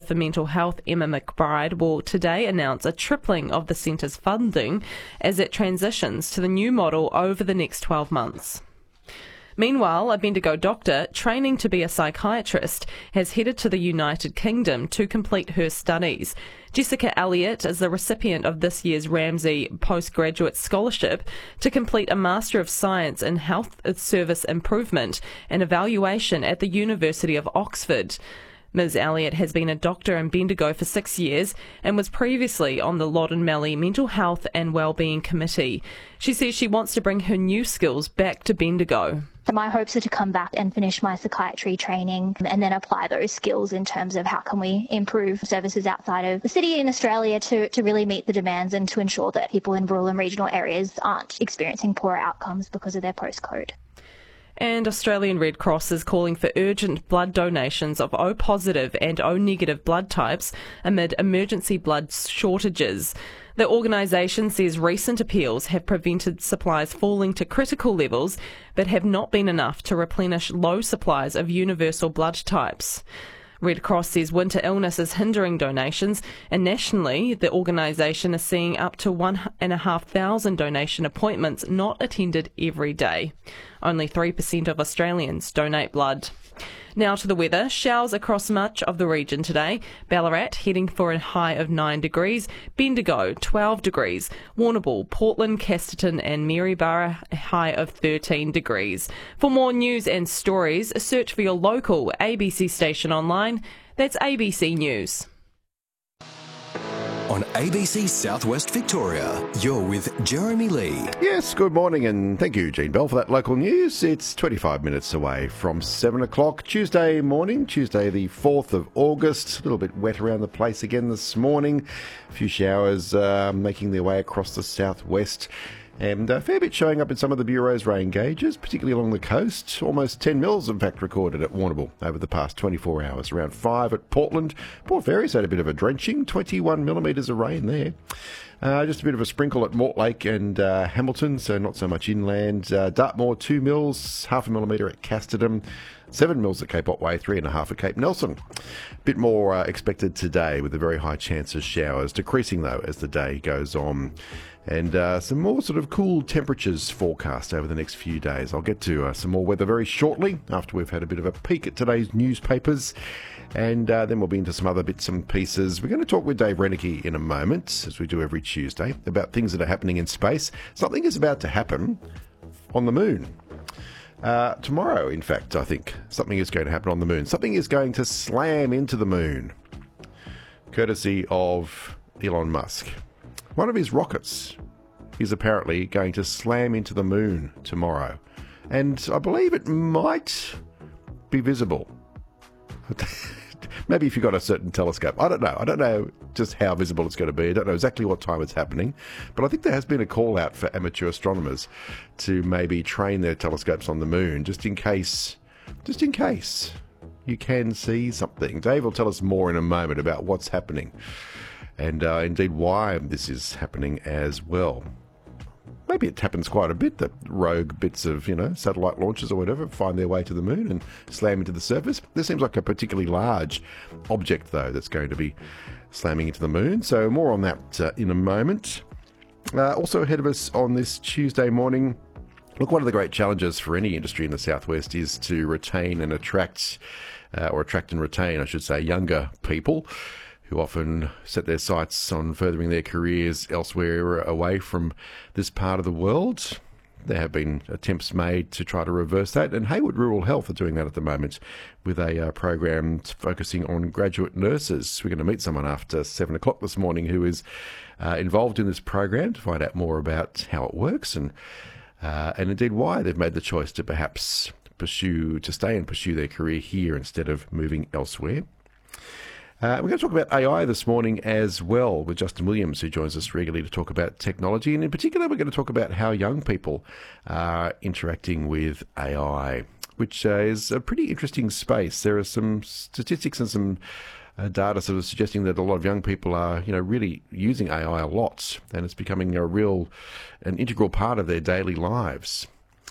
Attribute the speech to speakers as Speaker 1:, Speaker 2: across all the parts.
Speaker 1: for Mental Health, Emma McBride, will today announce a tripling of the centre's funding as it transitions to the new model over the next 12 months. Meanwhile, a Bendigo doctor training to be a psychiatrist has headed to the United Kingdom to complete her studies. Jessica Elliott is the recipient of this year's Ramsay Postgraduate Scholarship to complete a Master of Science in Health Service Improvement and Evaluation at the University of Oxford. Ms Elliott has been a doctor in Bendigo for 6 years and was previously on the Loddon Mallee Mental Health and Wellbeing Committee. She says she wants to bring her new skills back to Bendigo.
Speaker 2: So my hopes are to come back and finish my psychiatry training and then apply those skills in terms of how can we improve services outside of the city in Australia to really meet the demands and to ensure that people in rural and regional areas aren't experiencing poorer outcomes because of their postcode.
Speaker 1: And Australian Red Cross is calling for urgent blood donations of O positive and O negative blood types amid emergency blood shortages. The organisation says recent appeals have prevented supplies falling to critical levels, but have not been enough to replenish low supplies of universal blood types. Red Cross says winter illness is hindering donations, and nationally the organisation is seeing up to 1,500 donation appointments not attended every day. Only 3% of Australians donate blood. Now to the weather. Showers across much of the region today. Ballarat heading for a high of 9 degrees. Bendigo 12 degrees. Warrnambool, Portland, Casterton and Maryborough a high of 13 degrees. For more news and stories, search for your local ABC station online. That's ABC News.
Speaker 3: On ABC Southwest Victoria, you're with Jeremy Lee.
Speaker 4: Yes, good morning and thank you, Jean Bell, for that local news. It's 25 minutes away from 7 o'clock, Tuesday morning, Tuesday the 4th of August. A little bit wet around the place again this morning. A few showers making their way across the southwest. And a fair bit showing up in some of the Bureau's rain gauges, particularly along the coast. Almost 10 mils, in fact, recorded at Warrnambool over the past 24 hours. Around 5 at Portland. Port Fairy's had a bit of a drenching, 21 millimetres of rain there. Just a bit of a sprinkle at Mortlake and Hamilton, so not so much inland. Dartmoor, 2 mils, half a millimetre at Casterton. 7 mils at Cape Otway, 3.5 at Cape Nelson. A bit more expected today with a very high chance of showers, decreasing though as the day goes on. And some more sort of cool temperatures forecast over the next few days. I'll get to some more weather very shortly after we've had a bit of a peek at today's newspapers. And then we'll be into some other bits and pieces. We're going to talk with Dave Renicky in a moment, as we do every Tuesday, about things that are happening in space. Something is about to happen on the moon. Tomorrow, in fact, I think something is going to happen on the moon. Something is going to slam into the moon, courtesy of Elon Musk. One of his rockets is apparently going to slam into the moon tomorrow. And I believe it might be visible. Maybe if you've got a certain telescope. I don't know. I don't know just how visible it's going to be. I don't know exactly what time it's happening. But I think there has been a call out for amateur astronomers to maybe train their telescopes on the moon just in case you can see something. Dave will tell us more in a moment about what's happening. And indeed why this is happening as well. Maybe it happens quite a bit that rogue bits of, satellite launches or whatever find their way to the moon and slam into the surface. This seems like a particularly large object, though, that's going to be slamming into the moon. So more on that in a moment. Also ahead of us on this Tuesday morning, look, one of the great challenges for any industry in the southwest is to retain and attract and retain, I should say, younger people who often set their sights on furthering their careers elsewhere away from this part of the world. There have been attempts made to try to reverse that, and Hayward Rural Health are doing that at the moment with a program focusing on graduate nurses. We're going to meet someone after 7 o'clock this morning who is involved in this program to find out more about how it works and indeed why they've made the choice to perhaps stay and pursue their career here instead of moving elsewhere. We're going to talk about AI this morning as well with Justin Williams, who joins us regularly to talk about technology. And in particular, we're going to talk about how young people are interacting with AI, which is a pretty interesting space. There are some statistics and some data sort of suggesting that a lot of young people are, really using AI a lot, and it's becoming an integral part of their daily lives.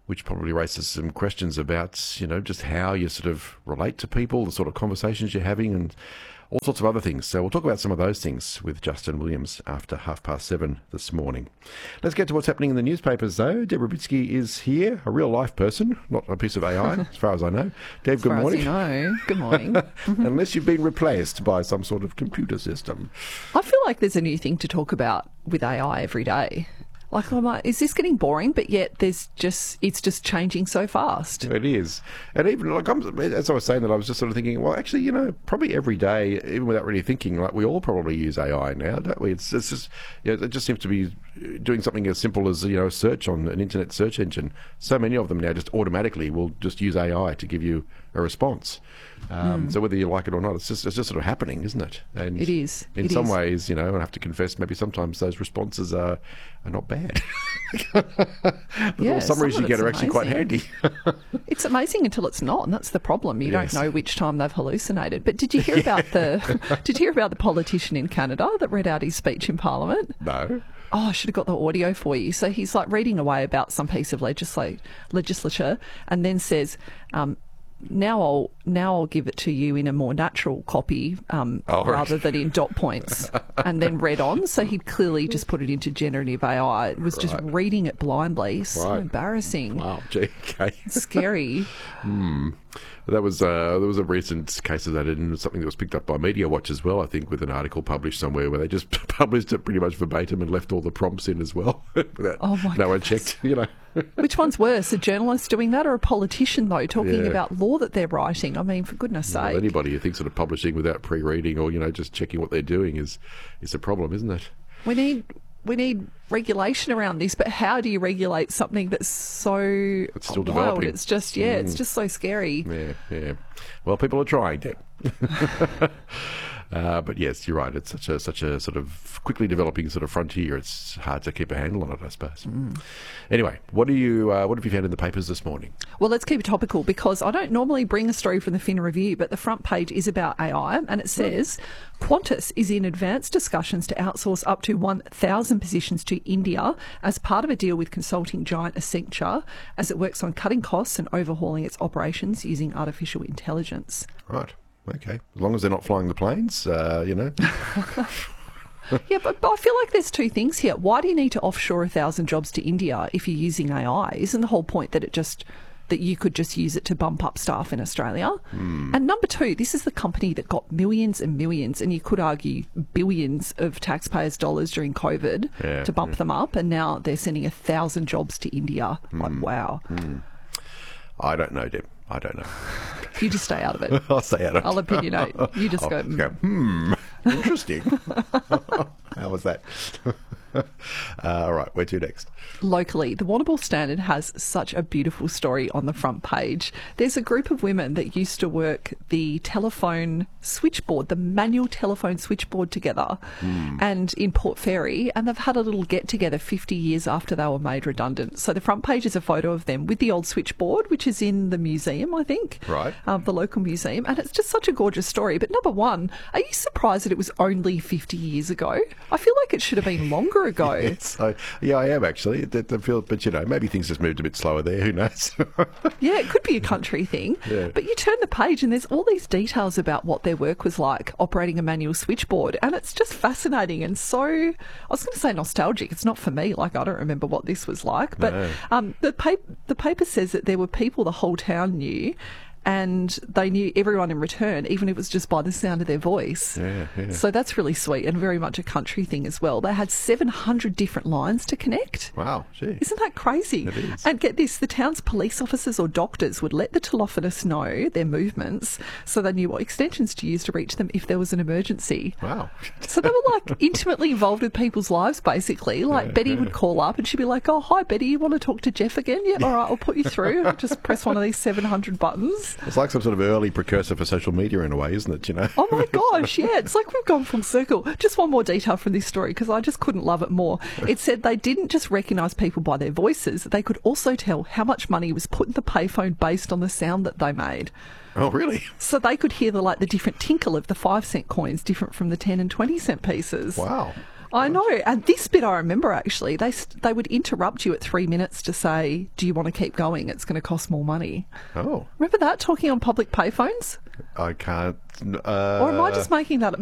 Speaker 4: which probably raises some questions about, you know, just how you sort of relate to people, the sort of conversations you're having, and all sorts of other things. So we'll talk about some of those things with Justin Williams after 7:30 this morning. Let's get to what's happening in the newspapers, though. Deb Rubitsky is here, a real-life person, not a piece of AI, as far as I know. Deb, good morning.
Speaker 5: As far as you know. Good morning.
Speaker 4: Unless you've been replaced by some sort of computer system.
Speaker 5: I feel like there's a new thing to talk about with AI every day. Like, I'm like, is this getting boring? But yet it's just changing so fast.
Speaker 4: It is. And even, like, as I was saying that, I was just sort of thinking, well, actually, you know, probably every day, even without really thinking, like, we all probably use AI now, don't we? It's just, you know, it just seems to be doing something as simple as, you know, a search on an internet search engine. So many of them now just automatically will just use AI to give you a response. So whether you like it or not, it's just sort of happening, isn't it? And
Speaker 5: It is.
Speaker 4: In some ways, you know, I have to confess, maybe sometimes those responses are not bad. The little summaries you get are actually quite handy.
Speaker 5: It's amazing until it's not, and that's the problem. You
Speaker 4: Yes.
Speaker 5: don't know which time they've hallucinated. But did you hear about the politician in Canada that read out his speech in Parliament?
Speaker 4: No.
Speaker 5: Oh, I should have got the audio for you. So he's like reading away about some piece of legislature, and then says, Now I'll give it to you in a more natural copy rather than in dot points, and then read on. So he'd clearly just put it into generative AI. It was just reading it blindly. So embarrassing.
Speaker 4: Wow, gee, okay.
Speaker 5: Scary.
Speaker 4: There was a recent case of that, and something that was picked up by Media Watch as well, I think, with an article published somewhere where they just published it pretty much verbatim and left all the prompts in as well. Without, no one checked, you know.
Speaker 5: Which one's worse, a journalist doing that or a politician, though, talking about law that they're writing? I mean, for goodness sake.
Speaker 4: Well, anybody who thinks sort of publishing without pre-reading or, you know, just checking what they're doing is a problem, isn't it?
Speaker 5: We need regulation around this, but how do you regulate something that's so
Speaker 4: It's still
Speaker 5: wild?
Speaker 4: developing.
Speaker 5: It's just, it's just so scary.
Speaker 4: Yeah. Well, people are trying, Deb. But yes, you're right. It's such a sort of quickly developing sort of frontier. It's hard to keep a handle on it, I suppose. Anyway, what have you found in the papers this morning?
Speaker 5: Well, let's keep it topical because I don't normally bring a story from the Fin Review, but the front page is about AI, and it says Qantas is in advanced discussions to outsource up to 1,000 positions to India as part of a deal with consulting giant Accenture as it works on cutting costs and overhauling its operations using artificial intelligence.
Speaker 4: Right. Okay. As long as they're not flying the planes, you know.
Speaker 5: Yeah, but I feel like there's two things here. Why do you need to offshore 1,000 jobs to India if you're using AI? Isn't the whole point that that you could just use it to bump up staff in Australia? And number two, this is the company that got millions and millions, and you could argue billions of taxpayers' dollars during COVID to bump them up, and now they're sending 1,000 jobs to India. Like, wow.
Speaker 4: I don't know, Deb. I don't know.
Speaker 5: You just stay out of it.
Speaker 4: I'll stay out of it.
Speaker 5: I'll opinionate. You just go,
Speaker 4: interesting. How was that? All right, where to next?
Speaker 5: Locally, the Warrnambool Standard has such a beautiful story on the front page. There's a group of women that used to work the telephone switchboard, the manual telephone switchboard together, and in Port Fairy, and they've had a little get-together 50 years after they were made redundant. So the front page is a photo of them with the old switchboard, which is in the museum, I think.
Speaker 4: Right.
Speaker 5: The local museum, and it's just such a gorgeous story. But number one, are you surprised that it was only 50 years ago? I feel like it should have been longer ago.
Speaker 4: Yeah, I am actually. But, you know, maybe things just moved a bit slower there. Who knows?
Speaker 5: Yeah, it could be a country thing.
Speaker 4: Yeah.
Speaker 5: But you turn the page and there's all these details about what their work was like operating a manual switchboard. And it's just fascinating and so, I was going to say nostalgic. It's not for me. Like, I don't remember what this was like. But the paper says that there were people the whole town knew, and they knew everyone in return, even if it was just by the sound of their voice.
Speaker 4: Yeah.
Speaker 5: So that's really sweet and very much a country thing as well. They had 700 different lines to connect.
Speaker 4: Wow, gee.
Speaker 5: Isn't that crazy?
Speaker 4: It is.
Speaker 5: And get this, the town's police officers or doctors would let the telephonists know their movements so they knew what extensions to use to reach them if there was an emergency.
Speaker 4: Wow.
Speaker 5: So they were like intimately involved with people's lives, basically. Like Betty would call up and she'd be like, "Oh, hi, Betty, you want to talk to Jeff again? Yeah, all right, I'll put you through." Just press one of these 700 buttons.
Speaker 4: It's like some sort of early precursor for social media in a way, isn't it, you know?
Speaker 5: Oh my gosh, yeah, it's like we've gone full circle. Just one more detail from this story because I just couldn't love it more. It said they didn't just recognise people by their voices, they could also tell how much money was put in the payphone based on the sound that they made.
Speaker 4: Oh, really?
Speaker 5: So they could hear the different tinkle of the 5-cent coins different from the 10 and 20-cent pieces.
Speaker 4: Wow.
Speaker 5: I know. And this bit I remember, actually. They would interrupt you at 3 minutes to say, do you want to keep going? It's going to cost more money.
Speaker 4: Oh.
Speaker 5: Remember that, talking on public payphones?
Speaker 4: I can't.
Speaker 5: Or am I just making that up?